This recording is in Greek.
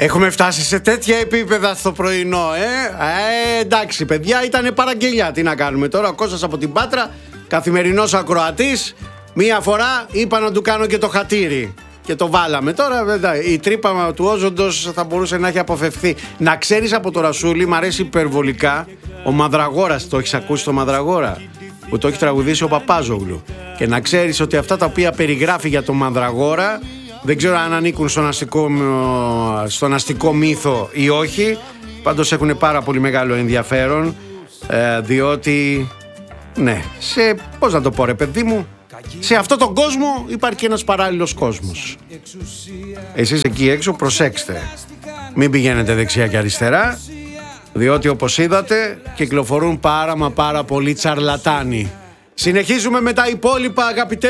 Έχουμε φτάσει σε τέτοια επίπεδα στο πρωινό, εντάξει, παιδιά, ήταν παραγγελιά. Τι να κάνουμε τώρα, ο Κώστας από την Πάτρα, καθημερινός ακροατής. Μία φορά είπα να του κάνω και το χατήρι και το βάλαμε. Τώρα η τρύπα του όζοντος θα μπορούσε να έχει αποφευθεί. Να ξέρεις, από το Ρασούλη μ' αρέσει υπερβολικά ο Μανδραγόρας. Το έχεις ακούσει το Μανδραγόρα, που το έχει τραγουδήσει ο Παπάζογλου? Και να ξέρεις ότι αυτά τα οποία περιγράφει για το Μανδραγόρα, δεν ξέρω αν ανήκουν στον αστικό μύθο ή όχι. Πάντως έχουν πάρα πολύ μεγάλο ενδιαφέρον, διότι, ναι, πώς να το πω ρε παιδί μου, σε αυτόν τον κόσμο υπάρχει και ένας παράλληλος κόσμος. Εσείς εκεί έξω προσέξτε, μην πηγαίνετε δεξιά και αριστερά, διότι όπως είδατε κυκλοφορούν πάρα πολλοί τσαρλατάνοι. Συνεχίζουμε με τα υπόλοιπα, αγαπητέ